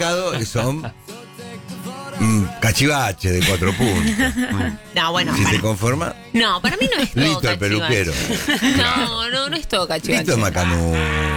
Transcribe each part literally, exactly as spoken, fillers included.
mercado y son mm, cachivaches de cuatro puntos. No, bueno. Si para, te conformas. No, para mí no es todo Lito el peluquero. No, no, no es todo cachivache. Lito Macanú.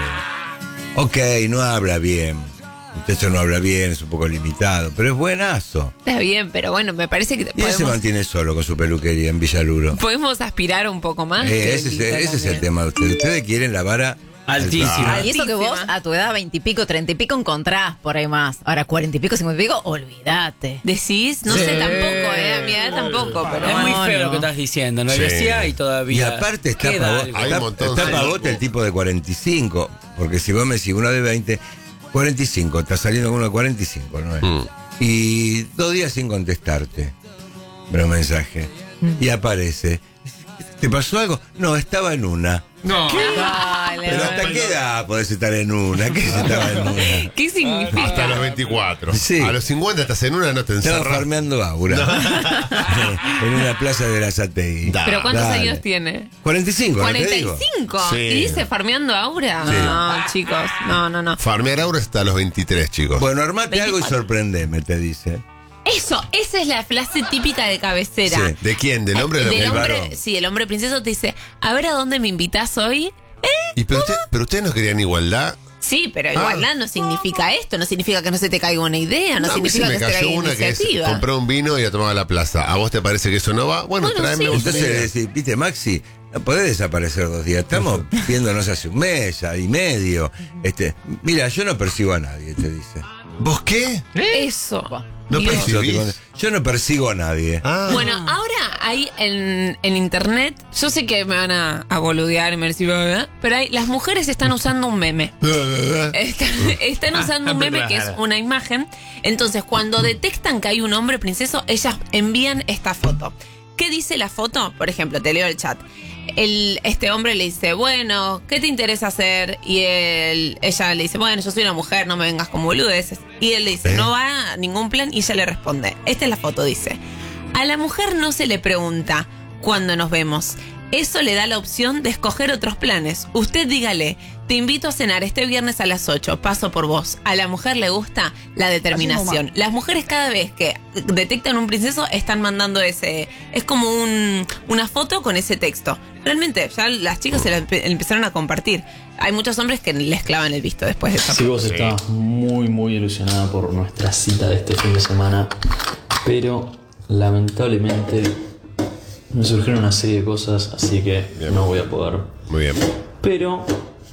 Ok, no habla bien. Muchacho no habla bien, es un poco limitado, pero es buenazo. Está bien, pero bueno, me parece que Y él podemos, se mantiene solo con su peluquería en Villaluro. podemos aspirar un poco más. Eh, ese, es, Lito ese es el también. tema de ustedes. Ustedes quieren la vara Altísima. Y eso que vos a tu edad, veintipico, treinta y pico, encontrás por ahí más. Ahora, cuarenta y pico, cincuenta y pico, olvídate. ¿Decís? No Sí. sé tampoco, ¿eh? A mi edad tampoco, pero Es muy no, feo no. lo que estás diciendo. No Sí. decía y todavía. Y aparte está queda para vos, algo. Hay un está, montón está de pa' vos locos. el tipo de cuarenta y cinco, porque si vos me decís uno de veinte, cuarenta y cinco, está saliendo con uno de cuarenta y cinco, ¿no es? Mm. Y dos días sin contestarte, pero mensaje, y aparece. ¿Te pasó algo? No, estaba en una. No. Dale, Pero ¿hasta qué edad podés estar en una? ¿Qué se estaba en una? ¿qué significa? Hasta los veinticuatro. Sí. A los cincuenta estás en una, no te Estaba encerras. farmeando aura. En una plaza de la Sategui. Da. ¿Pero cuántos Dale. años tiene? cuarenta y cinco, ¿no te ¿cuarenta y digo? cinco? Sí. ¿Y dice farmeando aura? Sí. No, chicos, no, no, no. Farmear ahora hasta los veintitrés, chicos. Bueno, armate algo y veinticuatro. sorprendeme, te dice. Eso, esa es la frase típica de cabecera. Sí. ¿De quién? ¿Del hombre o Del del hombre, varón? sí, el hombre princeso te dice, a ver a dónde me invitas hoy. ¿Y pero, usted- pero ustedes no querían igualdad? Sí, pero Ah. igualdad no significa esto, no significa que no se te caiga una idea, no, a mí se significa me que se te cayó caiga una que es iniciativa. compré un vino y la tomaba a la plaza. ¿A vos te parece que eso no va? Bueno, Bueno, tráeme sí. un Entonces le vino. decís, viste, Maxi, no podés desaparecer dos días. Estamos viéndonos hace un mes ya y medio. Este, mira, yo no persigo a nadie, te dice. ¿Vos qué? Eso. No Dios. percibís. Yo, te- yo no persigo a nadie. Ah. Bueno, ahora hay en, en internet, yo sé que me van a, a boludear y me van a decir, "¿Verdad?", pero hay, las mujeres están usando un meme. Están, están usando un meme que es una imagen. Entonces, cuando detectan que hay un hombre princeso, ellas envían esta foto. ¿Qué dice la foto? Por ejemplo, te leo el chat. El, este hombre le dice, bueno, ¿qué te interesa hacer? Y él, ella le dice, bueno, yo soy una mujer, no me vengas con boludeces. Y él le dice, ¿Eh? no va a ningún plan. Y ella le responde, esta es la foto, dice, a la mujer no se le pregunta cuándo nos vemos. Eso le da la opción de escoger otros planes. Usted dígale, te invito a cenar este viernes a las ocho, paso por vos. A la mujer le gusta la determinación. Las mujeres cada vez que detectan un princeso están mandando ese... Es como un, una foto con ese texto. Realmente, ya las chicas se la empe- empezaron a compartir. Hay muchos hombres que les clavan el visto después de esa Sí, vos estabas muy, muy ilusionada por nuestra cita de este fin de semana, pero lamentablemente me surgieron una serie de cosas, así que no voy a poder. Muy bien. Pero,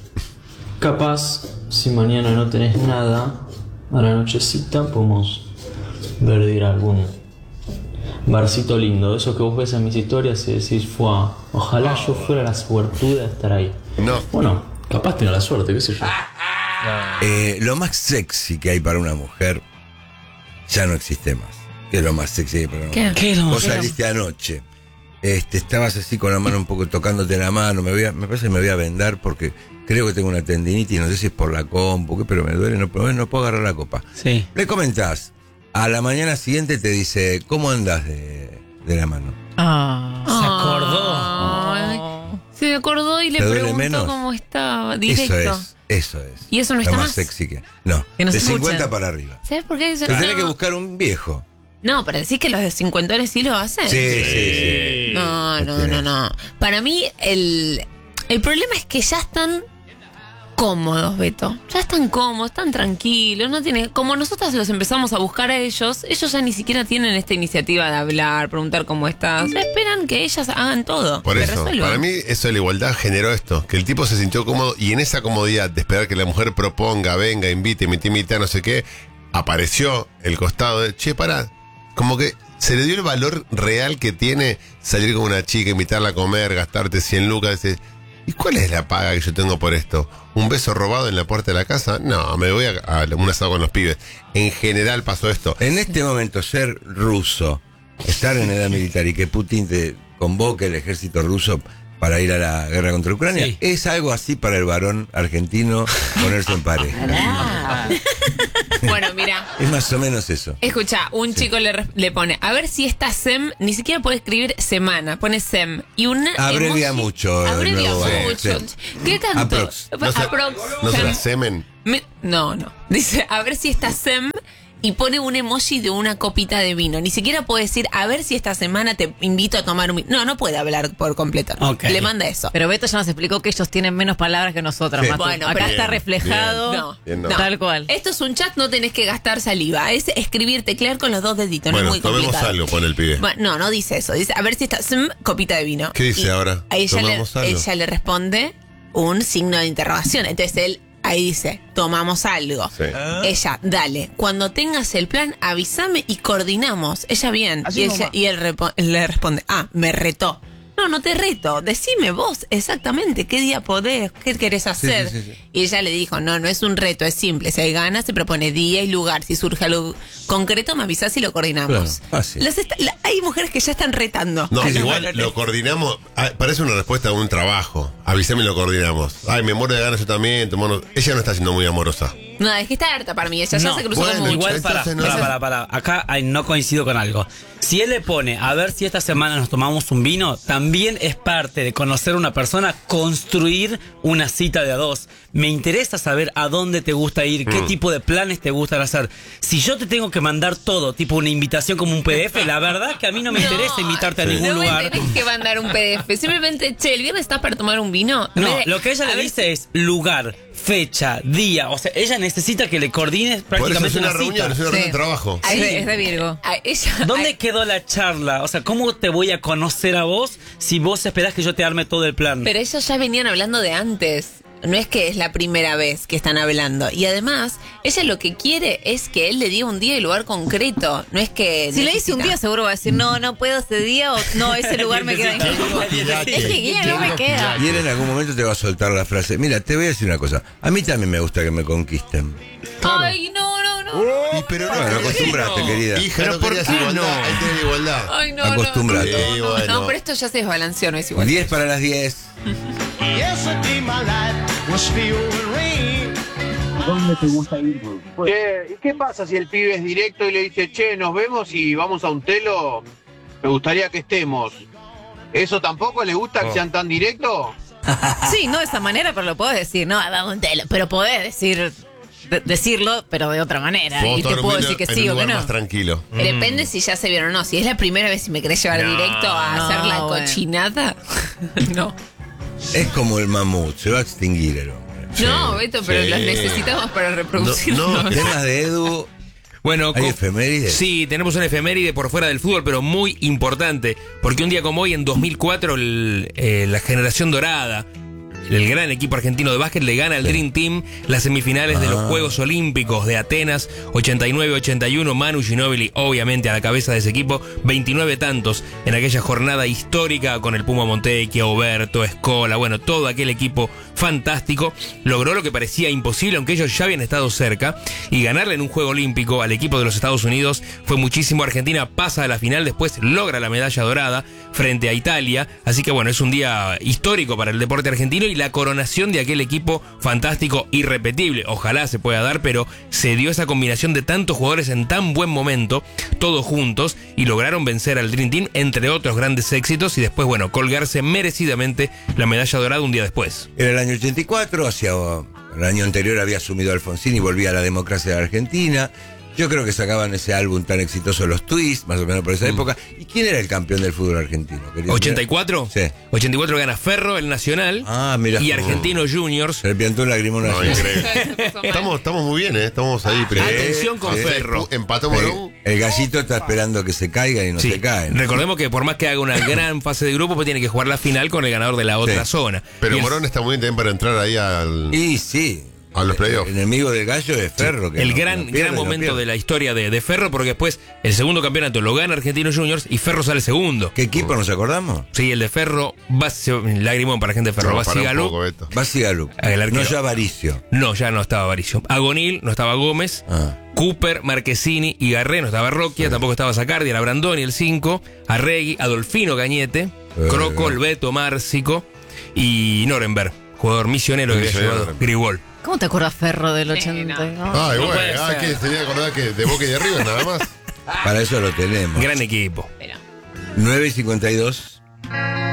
capaz, si mañana no tenés nada, a la nochecita podemos ver de ir a algún barcito lindo. Eso que vos ves en mis historias y decís, fue, ojalá yo fuera la suertuda de estar ahí. No. Bueno, capaz tenga la suerte, qué sé yo. Eh, lo más sexy que hay para una mujer ya no existe más. ¿Qué es lo más sexy que hay para una ¿Qué? mujer? ¿Qué es lo más Vos sexy? saliste anoche. Este, estabas así con la mano un poco tocándote la mano. Me, voy a- me parece que me voy a vendar porque creo que tengo una tendinitis. No sé si es por la compu, qué, pero me duele. No, puedo- no puedo agarrar la copa. Sí. Le comentás. A la mañana siguiente te dice, ¿cómo andás de, de la mano? Ah. Se acordó. Ay, se me acordó y le ¿Te duele preguntó menos? cómo estaba. Directo. Eso es, eso es. ¿Y eso no lo está más más? sexy que. No, Que nos de escuchen. cincuenta para arriba. ¿Sabes por qué? Eso Te no? tenés que buscar un viejo. No, pero decís que los de cincuentones sí lo hacen. Sí, sí, sí. No, no, Tenés. no, no. Para mí, el, el problema es que ya están cómodos, Beto. Ya están cómodos, están tranquilos. No tienen, como nosotros los empezamos a buscar a ellos, ellos ya ni siquiera tienen esta iniciativa de hablar, preguntar cómo estás. Ya esperan que ellas hagan todo. Por que eso, resuelvan. para mí eso de la igualdad generó esto, que el tipo se sintió cómodo y en esa comodidad de esperar que la mujer proponga, venga, invite, invite, invite, no sé qué, apareció el costado de, che, pará, como que se le dio el valor real que tiene salir con una chica, invitarla a comer, gastarte cien lucas, dice, ¿y cuál es la paga que yo tengo por esto? ¿Un beso robado en la puerta de la casa? No, me voy a, a un asado con los pibes. En general pasó esto. En este momento, ser ruso, estar en edad militar y que Putin te convoque el ejército ruso para ir a la guerra contra Ucrania, Sí. es algo así para el varón argentino ponerse en pareja. Bueno, mira. Es más o menos eso. Escucha, un chico le, re- le pone, a ver si esta sem, ni siquiera puede escribir semana, pone sem. Y una Abrevia emoji- mucho, el Abrevia nuevo, mucho. sí. ¿Qué tanto? Aprox. No, se- Aprox. ¿No será sem. semen? Me- no, no. Dice, a ver si esta sem y pone un emoji de una copita de vino. Ni siquiera puede decir, a ver si esta semana te invito a tomar un vino. No, no puede hablar por completo. ¿no? Ok. Le manda eso. Pero Beto ya nos explicó que ellos tienen menos palabras que nosotros, Sí. Matu. Bueno, Acá pero- está Bien, reflejado. No, Bien, no. Tal cual. Esto es un chat, no tenés que gastar saliva. Es escribir, teclear con los dos deditos. no Bueno, es muy tomemos complicado. algo, pone el pibe. Bueno, no, no dice eso. Dice, a ver si está mm, copita de vino. ¿Qué dice Y ahora? a Ella le, ¿Tomamos algo? ella le responde un signo de interrogación. Entonces él ahí dice, tomamos algo. Sí. Ella, dale, cuando tengas el plan, avísame y coordinamos. Ella bien. Y, ella, y él repo- le responde, ah, me retó. No, no te reto. Decime vos exactamente qué día podés, qué querés hacer. sí, sí, sí. Y ella le dijo, no, no es un reto, es simple. Si hay ganas, se propone día y lugar. Si surge algo concreto, me avisás y lo coordinamos. Claro, fácil. Las esta- la- hay mujeres que ya están retando. No, a los igual varones. lo coordinamos. ah, Parece una respuesta a un trabajo. Avísame y lo coordinamos. Ay, me muero de ganas yo también. te muero- Ella no está siendo muy amorosa. No, es que está harta para mí. Ella ya No, se cruzó bueno, con mucho. Igual, Entonces para, no para, es- para, para. Acá ay, no coincido con algo. Si él le pone, a ver si esta semana nos tomamos un vino, también es parte de conocer a una persona, construir una cita de a dos. Me interesa saber a dónde te gusta ir, qué tipo de planes te gustan hacer. Si yo te tengo que mandar todo, tipo una invitación como un P D F, la verdad que a mí no me interesa invitarte a ningún no lugar. me tenés que mandar un P D F. Simplemente, che, el viernes estás para tomar un vino. En No, vez de- lo que ella a le ver dice es lugar, fecha, día. O sea, ella necesita que le coordines Por eso es prácticamente una una reunión, es cita. una reunión Sí. de trabajo. Es de, es de Virgo. A ella, ¿Dónde a- quedó la charla? O sea, ¿cómo te voy a conocer a vos si vos esperás que yo te arme todo el plan? Pero ellos ya venían hablando de antes. No es que es la primera vez que están hablando. Y además, ella lo que quiere es que él le diga un día y lugar concreto. No es que. Si le dice un necesita- día, seguro va a decir, no, no puedo ese día o no, ese lugar me queda incómodo. Es que guía no me queda. Y él en algún momento te va a soltar la frase. Mira, te voy a decir una cosa. A mí también me gusta que me conquisten. Ay, no, no, no. Y pero no, Bueno, querés- acostumbrate, querida. Hija, ¿Pero no por querías qué igualdad. no? Ahí tenés igualdad. Ay, no, Acostúmbrate. no, no, Sí, no, no, bueno. no, pero esto ya se desbalanceó, no es igual. diez para las diez. Yesterday my life was filled with rain. Che, ¿y qué pasa si el pibe es directo y le dice, che, nos vemos y vamos a un telo? Me gustaría que estemos. ¿Eso tampoco le gusta que sean tan directos? Sí, no de esa manera, pero lo podés decir, no, dame un telo. Pero podés decir, de- decirlo, pero de otra manera. Podemos Y te tomar un puedo vino decir que en sí un o que lugar no. más tranquilo. Depende si ya se vieron o no. Si es la primera vez y me querés llevar directo a No, hacer la bueno. cochinada, no. Es como el mamut, se va a extinguir el hombre. No, Beto, pero sí. los necesitamos para reproducirnos. No, no, Temas de Edu. Bueno, ¿Hay co- efemérides? Sí, tenemos una efeméride por fuera del fútbol, pero muy importante. Porque un día como hoy, en dos mil cuatro, el, eh, la generación dorada, el gran equipo argentino de básquet, le gana al Dream Team las semifinales de los Ah. Juegos Olímpicos de Atenas, ochenta y nueve ochenta y uno. Manu Ginóbili, obviamente, a la cabeza de ese equipo, veintinueve tantos en aquella jornada histórica con el Puma Montecchio, Oberto, Escola, bueno, todo aquel equipo fantástico. Logró lo que parecía imposible, aunque ellos ya habían estado cerca, y ganarle en un Juego Olímpico al equipo de los Estados Unidos fue muchísimo. Argentina pasa a la final, después logra la medalla dorada frente a Italia, así que bueno, es un día histórico para el deporte argentino y la coronación de aquel equipo fantástico, irrepetible. Ojalá se pueda dar, pero se dio esa combinación de tantos jugadores en tan buen momento, todos juntos, y lograron vencer al Dream Team, entre otros grandes éxitos, y después, bueno, colgarse merecidamente la medalla dorada un día después. Era el año ochenta y cuatro, hacia el año anterior había asumido Alfonsín y volvía a la democracia de Argentina. Yo creo que sacaban ese álbum tan exitoso, Los Twists, más o menos por esa época. ¿Y quién era el campeón del fútbol argentino? querido? ¿ochenta y cuatro? Sí. ochenta y cuatro gana Ferro, el Nacional, Ah, mira. y Argentinos Juniors. Se le piantó un lagrimón No, así. increíble. estamos, estamos muy bien, ¿eh? Estamos ahí. primero. Atención con Sí, Ferro. Empató El, Morón. el gallito está esperando que se caigan y no Sí. se caen. Recordemos que por más que haga una gran fase de grupo, pues tiene que jugar la final con el ganador de la otra Sí. zona. Pero Y el- Morón está muy bien también para entrar ahí al. Y sí. A los playoffs. El enemigo del gallo es Ferro. Que el no- gran, no pierde, gran no momento pierde. de la historia de, de Ferro, porque después el segundo campeonato lo gana Argentinos Juniors y Ferro sale segundo. ¿Qué equipo nos acordamos? Sí, el de Ferro, Bas- lagrimón para gente de Ferro, No, para un Basigalú. poco, Beto. Basigalup. El arquero. No ya Avaricio. No, ya no estaba Avaricio. Agonil, no estaba Gómez. Ah. Cooper, Marquesini y Garré, no estaba Roquia, tampoco estaba Zacardi, el Abrandoni, el cinco, Arregui, Adolfino Cañete, Eh. Croco, el Beto, Márcico y Norenberg, jugador misionero que había Misionero. llevado Grigol. ¿Cómo te acuerdas Ferro del Sí, ochenta? no. Ay, No bueno, puede ah, ser. que tenía que acordar que de Boca y de River nada más. Para eso lo tenemos. Gran equipo. Pero- nueve y cincuenta y dos.